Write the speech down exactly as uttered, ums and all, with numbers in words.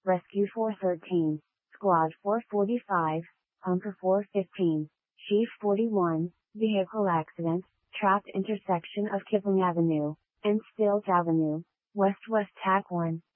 Rescue four thirteen, Squad four forty-five, Hunker four fifteen, Chief forty-one, Vehicle accident, trapped intersection of Kipling Avenue and Stilts Avenue, West West Tac one.